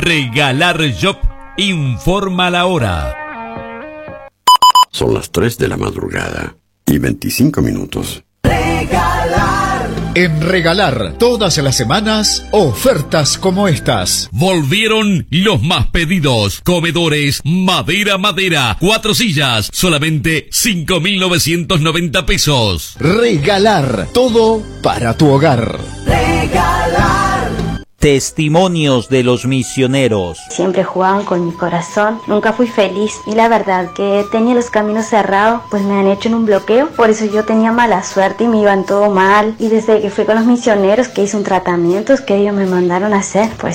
Regalar Shop informa la hora. Son las 3 de la madrugada y 25 minutos. En Regalar, todas las semanas, ofertas como estas. Volvieron los más pedidos. Comedores, madera, 4 sillas, solamente 5.990 pesos. Regalar, todo para tu hogar. Testimonios de los misioneros. Siempre jugaban con mi corazón, nunca fui feliz y la verdad que tenía los caminos cerrados, pues me han hecho en un bloqueo, por eso yo tenía mala suerte y me iban todo mal, y desde que fui con los misioneros que hice un tratamiento que ellos me mandaron a hacer, pues